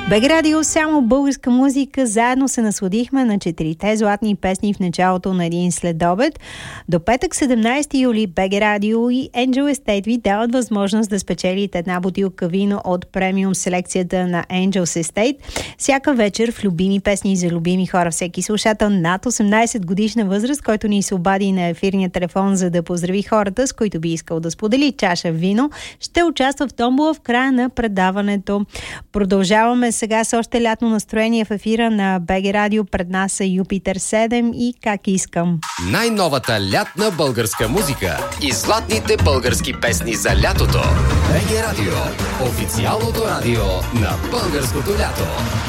БГ Радио, само българска музика. Заедно се насладихме на 4-те златни песни в началото на един следобед. До петък, 17 юли, БГ Радио и Angel Estate ви дават възможност да спечелите една бутилка вино от премиум селекцията на Angel Estate. Всяка вечер в любими песни за любими хора. Всеки слушател над 18 годишна възраст, който ни се обади на ефирния телефон, за да поздрави хората, с които би искал да сподели чаша вино, ще участва в томбола в края на предаването. Продължаваме сега с още лятно настроение в ефира на БГ Радио. Пред нас са Юпитер 7 и Как искам. Най-новата лятна българска музика и златните български песни за лятото. БГ Радио. Официалното радио на българското лято.